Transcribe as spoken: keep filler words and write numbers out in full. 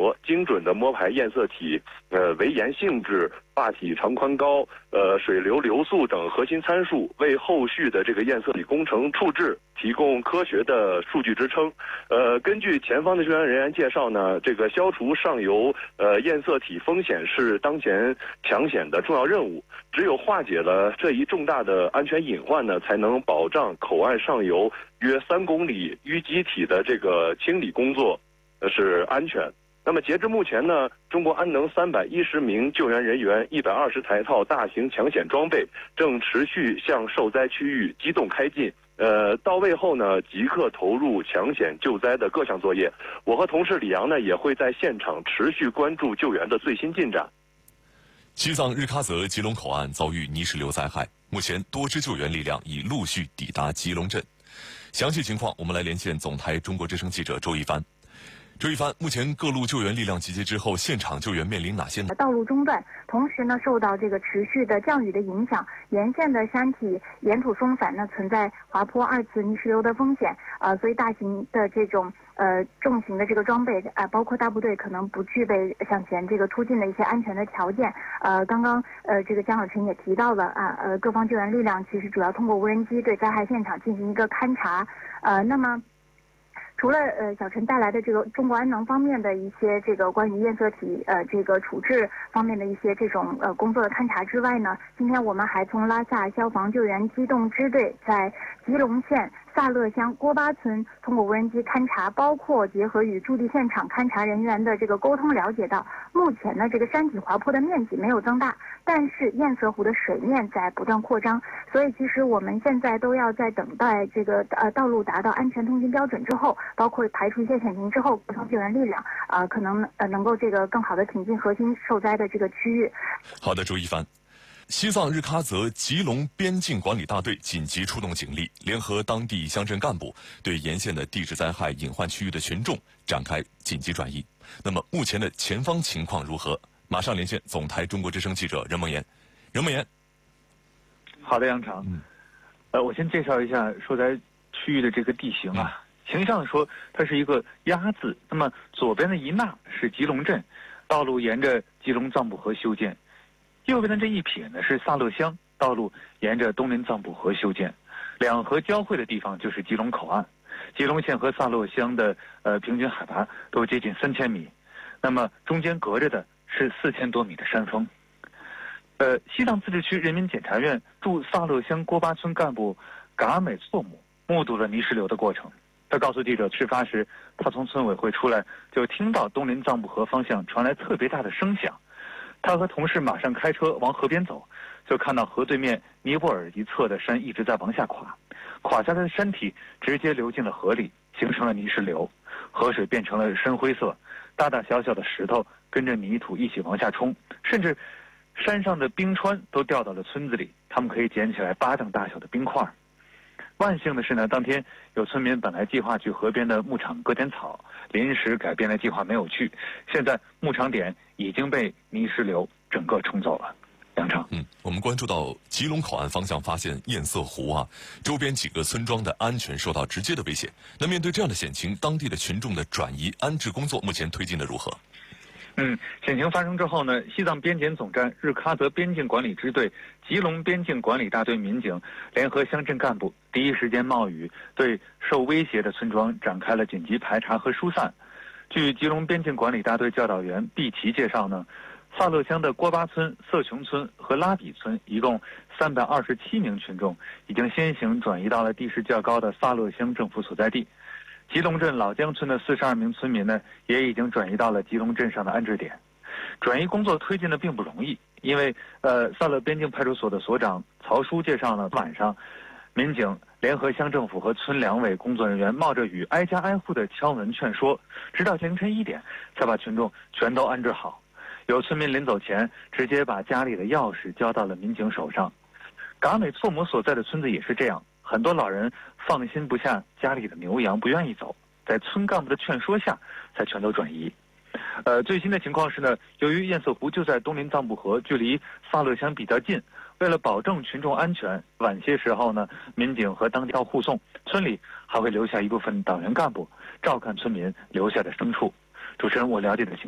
活，精准的摸排验色体，呃，围岩性质、坝体长宽高、呃，水流流速等核心参数，为后续的这个验色体工程处置提供科学的数据支撑。呃，根据前方的救援人员介绍呢，这个消除上游呃验色体风险是当前抢险的重要任务。只有化解了这一重大的安全隐患呢，才能保障口岸上游约三公里淤积体的这个清理工作呃是安全。那么截至目前呢，中国安能三百一十名救援人员、一百二十台套大型抢险装备正持续向受灾区域机动开进。呃，到位后呢，即刻投入抢险救灾的各项作业。我和同事李阳呢，也会在现场持续关注救援的最新进展。 西藏日喀则吉隆口岸遭遇泥石流灾害，目前多支救援力量已陆续抵达吉隆镇。详细情况，我们来连线总台中国之声记者周一帆。周一帆，目前各路救援力量集结之后，现场救援面临哪些呢？ 道路中断，同时呢，受到这个持续的降雨的影响，沿线的山体岩土松散呢，存在滑坡、二次泥石流的风险。呃，所以大型的这种呃重型的这个装备啊、呃，包括大部队可能不具备向前这个突进的一些安全的条件。呃，刚刚呃这个江小晨也提到了啊，呃各方救援力量其实主要通过无人机对灾害现场进行一个勘察。呃，那么。除了呃小陈带来的这个中国安能方面的一些这个关于验色体呃这个处置方面的一些这种呃工作的勘察之外呢，今天我们还从拉萨消防救援机动支队在吉隆县萨勒乡郭巴村通过无人机勘察，包括结合与驻地现场勘察人员的这个沟通，了解到目前呢这个山体滑坡的面积没有增大，但是堰塞湖的水面在不断扩张，所以其实我们现在都要在等待这个呃道路达到安全通行标准之后，包括排除一些险情之后，各方救援力量啊、呃、可能呃能够这个更好的挺进核心受灾的这个区域。 好的，周一帆。西藏日喀则吉隆边境管理大队紧急出动警力，联合当地乡镇干部，对沿线的地质灾害隐患区域的群众展开紧急转移。那么目前的前方情况如何？马上连线总台中国之声记者任梦妍。任梦妍。 好的，杨常。嗯，呃，我先介绍一下受灾区域的这个地形啊。形象说，它是一个鸭字。那么左边的一捺是吉隆镇，道路沿着吉隆藏布河修建。右边的这一撇呢是萨勒乡，道路沿着东林藏布河修建，两河交汇的地方就是吉隆口岸。吉隆县和萨勒乡的呃平均海拔都接近三千米，那么中间隔着的是四千多米的山峰。呃，西藏自治区人民检察院驻萨勒乡郭巴村干部噶美措姆目睹了泥石流的过程。他告诉记者，事发时他从村委会出来，就听到东林藏布河方向传来特别大的声响。他和同事马上开车往河边走，就看到河对面尼泊尔一侧的山一直在往下垮，垮下来的山体直接流进了河里，形成了泥石流，河水变成了深灰色，大大小小的石头跟着泥土一起往下冲，甚至山上的冰川都掉到了村子里，他们可以捡起来巴掌大小的冰块。万幸的是呢，当天有村民本来计划去河边的牧场割点草，临时改变了计划没有去。现在牧场点已经被泥石流整个冲走了。杨畅， 嗯，我们关注到吉隆口岸方向发现堰塞湖啊，周边几个村庄的安全受到直接的威胁。那面对这样的险情，当地的群众的转移安置工作目前推进的如何？ 嗯，险情发生之后呢，西藏边检总站日喀则边境管理支队、吉隆边境管理大队民警联合乡镇干部，第一时间冒雨对受威胁的村庄展开了紧急排查和疏散。据吉隆边境管理大队教导员毕奇介绍呢，萨勒乡的郭巴村、色琼村和拉比村一共三百二十七名群众已经先行转移到了地势较高的萨勒乡政府所在地。吉隆镇老江村的四十二名村民呢，也已经转移到了吉隆镇上的安置点。转移工作推进的并不容易，因为呃，萨勒边境派出所的所长曹叔介绍呢，晚上，民警联合乡政府和村两委工作人员冒着雨挨家挨户的敲门劝说，直到凌晨一点才把群众全都安置好。有村民临走前直接把家里的钥匙交到了民警手上。噶美措姆所在的村子也是这样。很多老人放心不下家里的牛羊，不愿意走，在村干部的劝说下，才全都转移。呃，最新的情况是呢，由于堰塞湖就在东林藏布河，距离萨勒乡比较近，为了保证群众安全，晚些时候呢，民警和当地要护送，村里还会留下一部分党员干部照看村民留下的牲畜。主持人，我了解的情况。